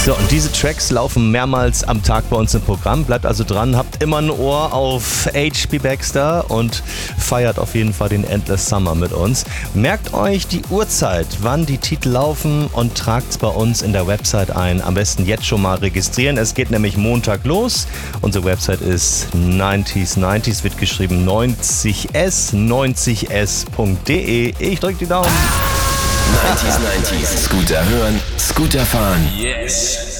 So, und diese Tracks laufen mehrmals am Tag bei uns im Programm. Bleibt also dran, habt immer ein Ohr auf H.P. Baxter und feiert auf jeden Fall den Endless Summer mit uns. Merkt euch die Uhrzeit, wann die Titel laufen und tragt's bei uns in der Website ein. Am besten jetzt schon mal registrieren. Es geht nämlich Montag los. Unsere Website ist 90s, wird geschrieben 90s.de. Ich drücke die Daumen. 90s, Scooter hören, Scooter fahren. Yes.